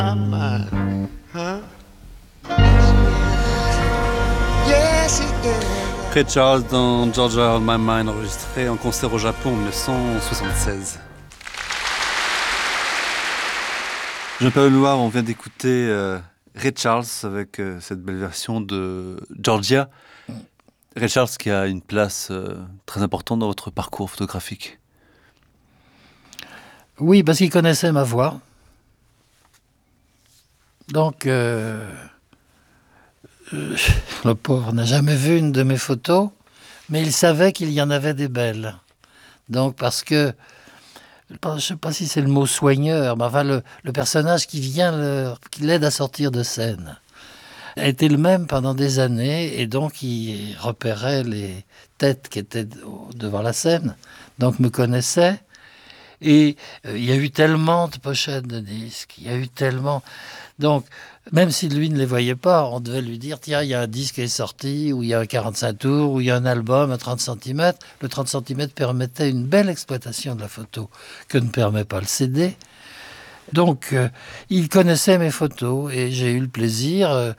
Ray Charles dans Georgia on My Mind, enregistré en concert au Japon en 1976. Jean-Pierre Leloir, on vient d'écouter Ray Charles avec cette belle version de Georgia. Ray Charles qui a une place très importante dans votre parcours photographique. Oui, parce qu'il connaissait ma voix. Donc, le pauvre n'a jamais vu une de mes photos, mais il savait qu'il y en avait des belles. Donc, parce que, je ne sais pas si c'est le mot soigneur, mais enfin, le personnage qui l'aide à sortir de scène, a été le même pendant des années, et donc il repérait les têtes qui étaient devant la scène, donc me connaissait. Et il y a eu tellement de pochettes de disques, il y a eu tellement... Donc, même si lui ne les voyait pas, on devait lui dire, tiens, il y a un disque qui est sorti, ou il y a un 45 tours, ou il y a un album à 30 cm. Le 30 cm permettait une belle exploitation de la photo, que ne permet pas le CD. Donc, il connaissait mes photos, et j'ai eu le plaisir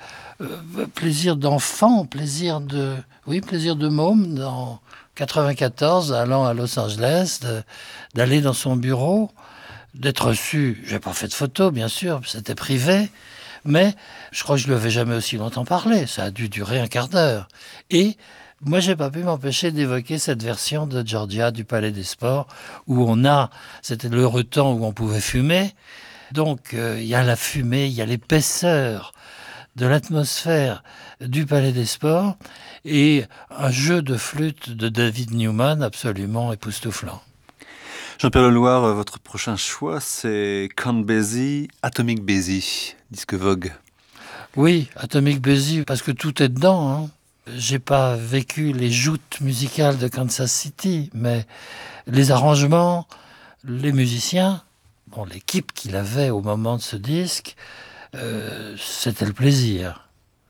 d'enfant, plaisir de môme, dans 94, allant à Los Angeles, d'aller dans son bureau, d'être reçu. Je n'ai pas fait de photos, bien sûr, c'était privé, mais je crois que je ne lui avais jamais aussi longtemps parlé. Ça a dû durer un quart d'heure. Et moi, je n'ai pas pu m'empêcher d'évoquer cette version de Georgia du Palais des Sports, où c'était l'heureux temps où on pouvait fumer. Donc, il y a la fumée, il y a l'épaisseur de l'atmosphère du Palais des Sports et un jeu de flûte de David Newman absolument époustouflant. Jean-Pierre Leloir, votre prochain choix, c'est Count Basie, Atomic Basie, disque Vogue. Oui, Atomic Basie, parce que tout est dedans. Hein. J'ai pas vécu les joutes musicales de Kansas City, mais les arrangements, les musiciens, l'équipe qu'il avait au moment de ce disque, c'était le plaisir.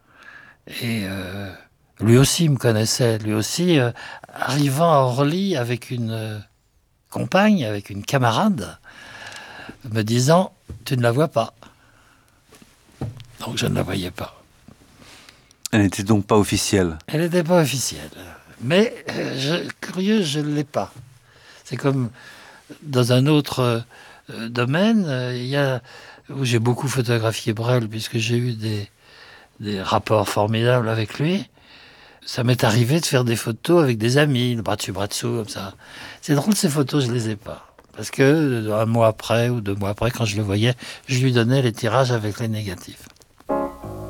Et lui aussi me connaissait, lui aussi, arrivant à Orly avec une compagne, avec une camarade, me disant « Tu ne la vois pas ». Donc je ne la voyais pas. Elle n'était donc pas officielle. Elle n'était pas officielle. Mais, curieux, je ne l'ai pas. C'est comme dans un autre domaine, où j'ai beaucoup photographié Brel, puisque j'ai eu des rapports formidables avec lui. Ça m'est arrivé de faire des photos avec des amis, le bras dessus, comme ça. C'est drôle, ces photos, je ne les ai pas. Parce que un mois après ou 2 mois après, quand je le voyais, je lui donnais les tirages avec les négatifs.